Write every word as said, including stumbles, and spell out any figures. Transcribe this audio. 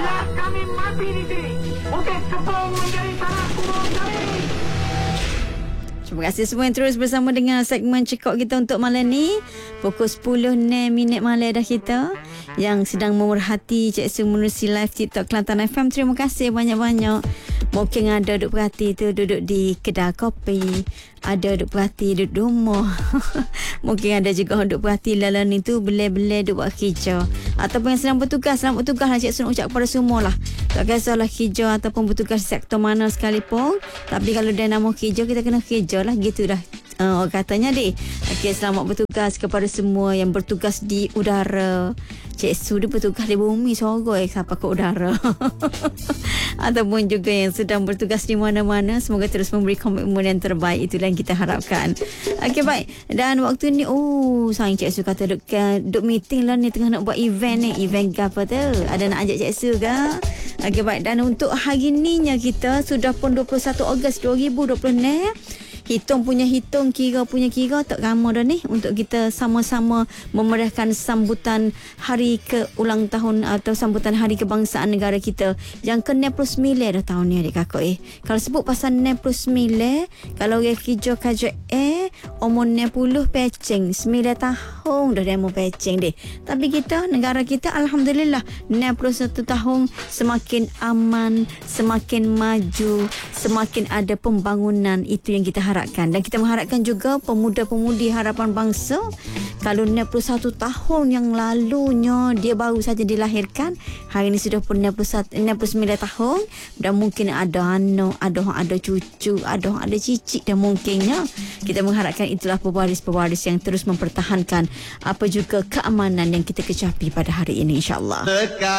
Biar kami mati di sini. Bukit Kepong menjadi tanah kubur kami. Terima kasih semua yang terus bersama dengan segmen Cekok kita untuk malam ni. Pukul sepuluh minit malam dah kita. Yang sedang memerhati Cik Su menerusi live TikTok Kelantan F M. Terima kasih banyak-banyak. Mungkin ada duduk perhati tu duduk di kedai kopi. Ada duduk perhati duduk rumah. Mungkin ada juga duduk perhati lalan itu beli-beli duduk buat kerja. Ataupun yang sedang bertugas. Selamat bertugas lah Cik Su nak ucap kepada semua lah. Tak kisahlah kerja ataupun bertugas sektor mana sekalipun. Tapi kalau dia nama kerja, kita kena kerja lah. Gitu dah. Uh, katanya deh. Okay, selamat bertugas kepada semua yang bertugas di udara. Cik Su dia bertugas di bumi soroi sampai ke udara. Ataupun juga yang sedang bertugas di mana-mana. Semoga terus memberi komitmen yang terbaik. Itulah yang kita harapkan. Okey, baik. Dan waktu ni, oh, sayang Cik Su kata duk, duk meeting lah ni. Tengah nak buat event ni. Event apa tu? Ada nak ajak Cik Su ke? Okey, baik. Dan untuk hari ni nya kita sudah pun dua puluh satu Ogos dua ribu dua puluh ni. Hitung punya hitung, kira punya kira, tak lama dah ni untuk kita sama-sama memeriahkan sambutan hari ke ulang tahun atau sambutan hari kebangsaan negara kita yang ke enam puluh sembilan dah tahun ni adik kakak eh. Kalau sebut pasal enam puluh sembilan, kalau orang kerja kaja eh umur enam puluh pecing, sembilan tahun dah demo pecing deh. Tapi kita, negara kita alhamdulillah enam puluh satu tahun, semakin aman, semakin maju, semakin ada pembangunan. Itu yang kita harapkan. Dan kita mengharapkan juga pemuda-pemudi harapan bangsa, kalau enam puluh satu tahun yang lalunya dia baru saja dilahirkan, hari ini sudah pun enam puluh satu, enam puluh sembilan tahun, dan mungkin ada anak, ada ada cucu, ada ada cicit, dan mungkinnya kita mengharapkan itulah pewaris-pewaris yang terus mempertahankan apa juga keamanan yang kita kecapi pada hari ini, insya-Allah.